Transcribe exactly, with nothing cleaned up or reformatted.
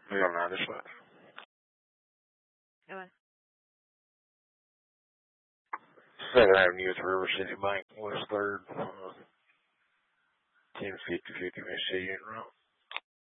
Real ninety-five. Go ahead. Second Avenue with River City Bank, West Third, uh, ten fifty fifty Mississippi Route.